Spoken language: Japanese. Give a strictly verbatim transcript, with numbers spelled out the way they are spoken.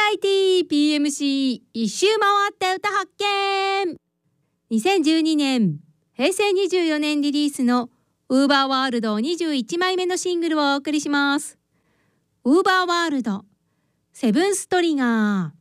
ラエティー ピーエムシー 一周回って歌発見。にせんじゅうにねんへいせいにじゅうよねんリリースのウーバーワールドにじゅういちまいめのシングルをお送りします。ウーバーワールドセブンストリガー。